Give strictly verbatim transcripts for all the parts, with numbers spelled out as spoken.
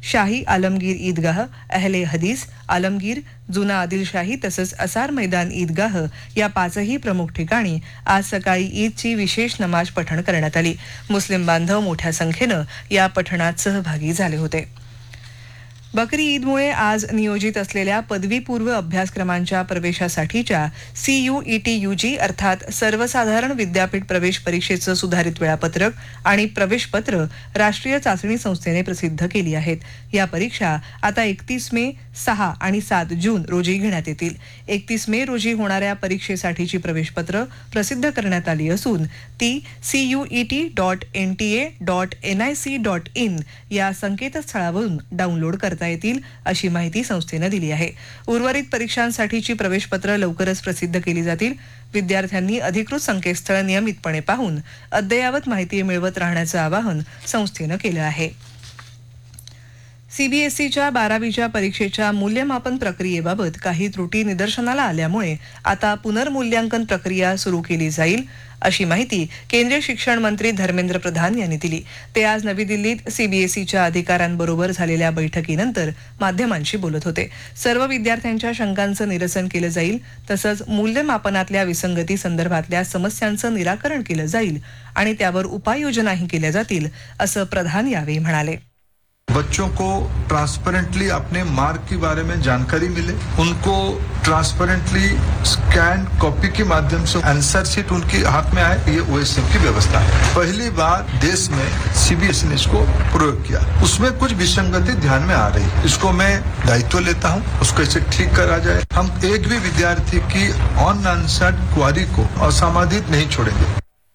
शाही आलमगीर ईदगाह, अहले हदीस, आलमगीर, जुना आदिलशाही तसंच असार मैदान ईदगाह या पाचही प्रमुख ठिकाणी आज सकाळी ईदची विशेष नमाज पठण करण्यात आली. मुस्लिम बांधव मोठ्या संख्येनं या पठणात सहभागी झाले होते. बकरी ईदमुळे आज नियोजित असलेल्या पदवीपूर्व अभ्यासक्रमांच्या प्रवेशासाठीच्या सीयूईटी यूजी अर्थात सर्वसाधारण विद्यापीठ प्रवेश परीक्षेचं सुधारित वेळापत्रक आणि प्रवेशपत्र राष्ट्रीय चाचणी संस्थेने प्रसिद्ध केली आहेत. या परीक्षा आता एकतीस मे, सहा आणि सात जून रोजी घेण्यात येतील. एकतीस मे रोजी होणाऱ्या परीक्षेसाठीची प्रवेशपत्र प्रसिद्ध करण्यात आली असून ती CUET dot NTA dot NIC dot in या संकेतस्थळावरून डाउनलोड करता येतील अशी माहिती संस्थेनं दिली आहे. उर्वरित परीक्षांसाठीची प्रवेशपत्र लवकरच प्रसिद्ध केली जातील. विद्यार्थ्यांनी अधिकृत संकेतस्थळ नियमितपणे पाहून अद्ययावत माहिती मिळवत राहण्याचं आवाहन संस्थेनं केलं आहे. सीबीएसईच्या बारावीच्या परीक्षेच्या मूल्यमापन प्रक्रियेबाबत काही त्रुटी निदर्शनाला आल्यामुळे आता पुनर्मूल्यांकन प्रक्रिया सुरू केली जाईल अशी माहिती केंद्रीय शिक्षण मंत्री धर्मेंद्र प्रधान यांनी दिली. ते आज नवी दिल्लीत सीबीएसईच्या अधिकाऱ्यांबरोबर झालेल्या बैठकीनंतर माध्यमांशी बोलत होते. सर्व विद्यार्थ्यांच्या शंकांचं निरसन केलं जाईल तसंच मूल्यमापनातल्या विसंगती संदर्भातल्या समस्यांचं निराकरण केलं जाईल आणि त्यावर उपाययोजनाही केल्या जातील असं प्रधान यावेळी म्हणाले. बच्चों को ट्रांसपेरेंटली अपने मार्क के बारे में जानकारी मिले, उनको ट्रांसपेरेंटली स्कैन कॉपी के माध्यम से आंसर शीट उनके हाथ में आए, ये ओएसएम की व्यवस्था है. पहली बार देश में सीबीएसई ने इसको प्रयोग किया. उसमें कुछ विसंगति ध्यान में आ रही है. इसको मैं दायित्व लेता हूं, उसको इसे ठीक करा जाए. हम एक भी विद्यार्थी की अनआंसर्ड क्वारी को असमाधित नहीं छोड़ेंगे.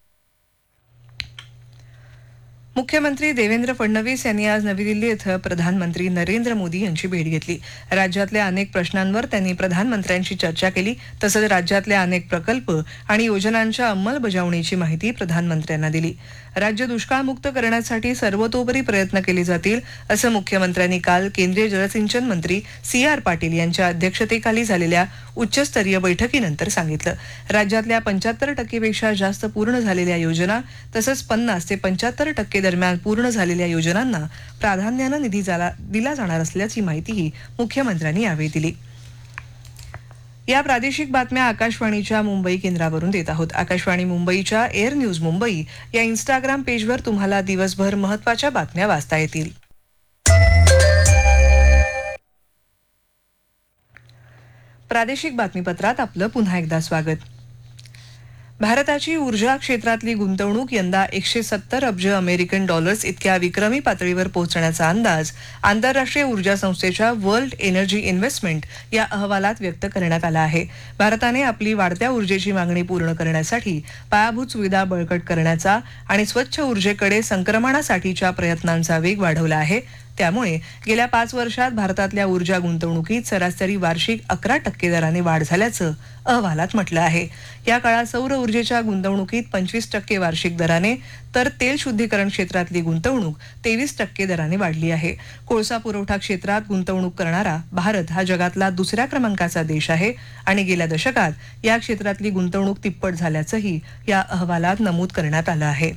मुख्यमंत्री देवेंद्र फडणवीस यांनी आज नवी दिल्ली इथं प्रधानमंत्री नरेंद्र मोदी यांची भेट घेतली. राज्यातल्या अनेक प्रश्नांवर त्यांनी प्रधानमंत्र्यांशी चर्चा केली. तसंच राज्यातल्या अनेक प्रकल्प आणि योजनांच्या अंमलबजावणीची माहिती प्रधानमंत्र्यांना दिली. राज्य दुष्काळमुक्त करण्यासाठी सर्वतोपरी प्रयत्न केले जातील असं मुख्यमंत्र्यांनी काल केंद्रीय जलसिंचन मंत्री सी आर पाटील यांच्या अध्यक्षतेखाली झालेल्या उच्चस्तरीय बैठकीनंतर सांगितलं. राज्यातल्या पंच्याहत्तर टक्केपेक्षा जास्त पूर्ण झालेल्या योजना तसंच पन्नास ते पंच्याहत्तर टक्के दरम्यान पूर्ण झालेल्या योजनांना प्राधान्यानं निधी दिला जाणार असल्याची माहितीही मुख्यमंत्र्यांनी यावेळी दिली. या प्रादेशिक बातम्या आकाशवाणीच्या मुंबई केंद्रावरून देत आहोत. आकाशवाणी मुंबईच्या एअर न्यूज मुंबई या इंस्टाग्राम पेजवर तुम्हाला दिवसभर महत्त्वाच्या बातम्या वाचता येतील. प्रादेशिक बातमीपत्रात आपलं पुन्हा एकदा स्वागत. भारताची ऊर्जा क्षेत्रातली गुंतवणूक यंदा एकशे सत्तर अब्ज अमेरिकन डॉलर्स इतक्या विक्रमी पातळीवर पोहोचण्याचा अंदाज आंतरराष्ट्रीय ऊर्जा संस्थेच्या वर्ल्ड एनर्जी इन्व्हेस्टमेंट या अहवालात व्यक्त करण्यात आला आहे. भारताने आपली वाढत्या ऊर्जेची मागणी पूर्ण करण्यासाठी पायाभूत सुविधा बळकट करण्याचा आणि स्वच्छ ऊर्जेकडे संक्रमणासाठीच्या प्रयत्नांचा वेग वाढवला आहे. त्यामुळे गेल्या पाच वर्षात भारतातल्या ऊर्जा गुंतवणुकीत सरासरी वार्षिक अकरा टक्के दराने वाढ झाल्याचं अहवालात म्हटलं आहे. या काळात सौर ऊर्जेच्या गुंतवणुकीत पंचवीस टक्के वार्षिक दराने तर तेल शुद्धीकरण क्षेत्रातली गुंतवणूक तेवीस टक्के दराने वाढली आहे. कोळसा पुरवठा क्षेत्रात गुंतवणूक करणारा भारत हा जगातला दुसऱ्या क्रमांकाचा देश आहे आणि गेल्या दशकात या क्षेत्रातली गुंतवणूक तिप्पट झाल्याचंही या अहवालात नमूद करण्यात आलं आहे.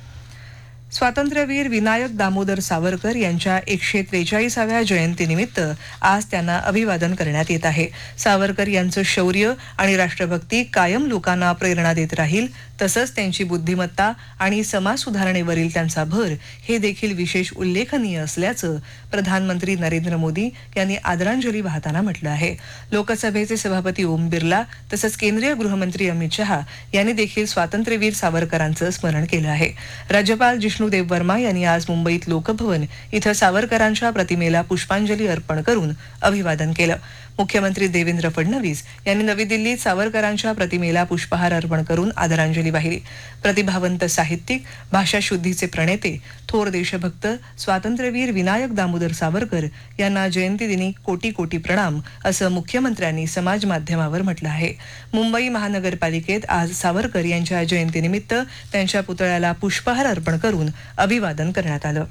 स्वातंत्र्यवीर विनायक दामोदर सावरकर यांच्या एकशे त्रेचाळीसाव्या जयंतीनिमित्त आज त्यांना अभिवादन करण्यात येत आहे. सावरकर यांचं शौर्य आणि राष्ट्रभक्ती कायम लोकांना प्रेरणा देत राहील. तसंच त्यांची बुद्धिमत्ता आणि समाज सुधारणेवरील त्यांचा भर हे देखील विशेष उल्लेखनीय असल्याचं प्रधानमंत्री नरेंद्र मोदी यांनी आदरांजली वाहताना म्हटलं आहे. लोकसभेचे सभापती ओम बिर्ला तसंच केंद्रीय गृहमंत्री अमित शहा यांनी देखील स्वातंत्र्यवीर सावरकरांचं स्मरण केलं आहे. राज्यपाल जिष्णू देव वर्मा यांनी आज मुंबईत लोकभवन इथं सावरकरांच्या प्रतिमेला पुष्पांजली अर्पण करून अभिवादन केलं. मुख्यमंत्री देवेंद्र फडणवीस यांनी नवी दिल्लीत सावरकरांच्या प्रतिमेला पुष्पहार अर्पण करून आदरांजली वाहिली. प्रतिभावंत साहित्यिक, भाषाशुद्धीचे प्रणेते, थोर देशभक्त स्वातंत्र्यवीर विनायक दामोदर सावरकर यांना जयंतीदिनी कोटी कोटी प्रणाम असं मुख्यमंत्र्यांनी समाज माध्यमावर म्हटलं आहे. मुंबई महानगरपालिकेत आज सावरकर यांच्या जयंतीनिमित्त त्यांच्या पुतळ्याला पुष्पहार अर्पण करून अभिवादन करण्यात आलं.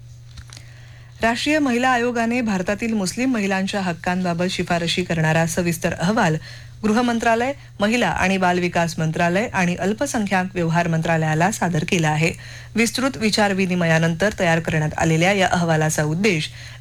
राष्ट्रीय महिला आयोगाने भारतातील मुस्लिम महिलांच्या हक्कांबाबत शिफारशी करणारा सविस्तर अहवाल गृह मंत्रालय, महिला आणि बाल विकास मंत्रालय आणि अल्पसंख्याक व्यवहार मंत्रालयाला सादर केला आहे. विस्तृत विचारविनिमयानंतर तयार करण्यात आलेल्या या अहवालाचा उद्देश